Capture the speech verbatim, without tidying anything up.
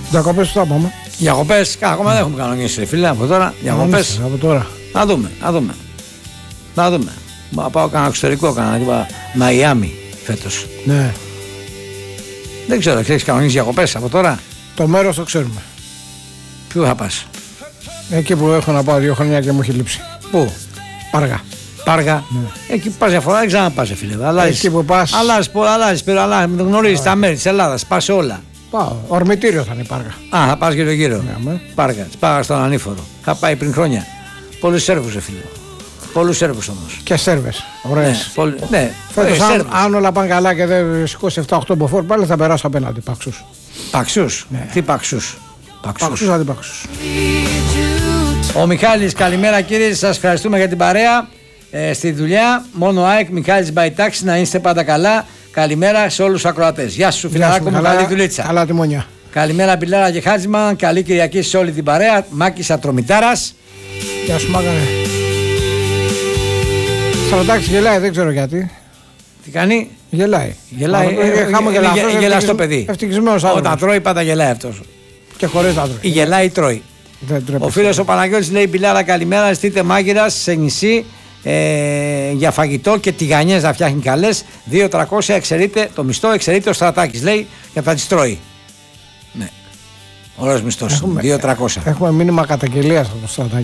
Διακοπές που θα πάμε. Διακοπές, ακόμα δεν έχουμε κανονίσει, φίλε, από τώρα. Διακοπές. Από τώρα. Να δούμε, να δούμε. Να δούμε. Να πάω κανένα εξωτερικό, κανένα Μαϊάμι φέτος. Ναι. Δεν ξέρω, έχεις κανονίσει διακοπές από τώρα. Το μέρος το ξέρουμε. Πού θα πας? Εκεί που έχω να πάω δύο χρόνια και μου έχει λείψει. Πού? Πάργα. Πάργα. Ναι. Εκεί πας μια φορά, δεν ξαναπάς, φίλε. Αλλάζεις, εκεί που πας. Αλλάζεις πολλά, αλλάζεις, αλλάζεις, γνωρίζεις τα μέρη της Ελλάδας, πας σε όλα. Πάω. Ορμητήριο θα είναι η Πάργα. Α, θα πας γύρω γύρω. Ναι, με. Πάργα, της Πάργας στον Ανήφορο. Θα πάει πριν χρόνια. Πολλούς Σέρβους, ρε φίλε. Πολλούς Σέρβους όμως. Και Σέρβες. Ωραίες. Ναι, πολύ, ναι. Φέτος, ε, αν, Σέρβους. αν όλα πάνε καλά και δεν σηκώσει επτά οκτώ μποφόρ, πάλι θα περάσω απέναντι. Παξούς. Παξούς. Ναι. Τι παξούς? Παξούς. Παξούς αντιπαξούς. Ο Μιχάλης, καλημέρα κύριε, σας ευχαριστούμε για την παρέα ε, στη δουλειά. Μόνο ΑΕΚ, Μιχάλης Μπαϊτάξης, να είστε πάντα καλά. Καλημέρα σε όλους τους ακροατές. Γεια σου φιλαράκο μου, καλή δουλίτσα. Καλά τη μονιά. Καλημέρα Πιλάρα και Χάτζημαν, καλή Κυριακή σε όλη την παρέα. Μάκης Ατρομητάρας. Γεια σου Μάκαρε. Στρατάξης γελάει, δεν ξέρω γιατί. Τι κάνει? Γελάει. Γελάει, ε, ε, ε, ε, γελαστό παιδί. Ευτυχισμένος άνθρωπος. Όταν τρώει πάντα γελάει αυτός. Και χωρίς να τρώει. Ή γελάει ή τρώει. Δεν τρέπεται. Ο φίλος ο Παναγιώτης λέει: Πιλάρα, καλημέρα. Στείλτε μάγειρας σε νησί ε, για φαγητό και τηγανιές να φτιάχνει καλές. δύο τριακόσια εξαιρείται το μισθό, εξαιρείται ο Στρατάκης. Λέει για να τις τρώει. Ναι. Ωραίος μισθός. δύο τριακόσια. Έχουμε μήνυμα καταγγελίας από το Στρατάκη.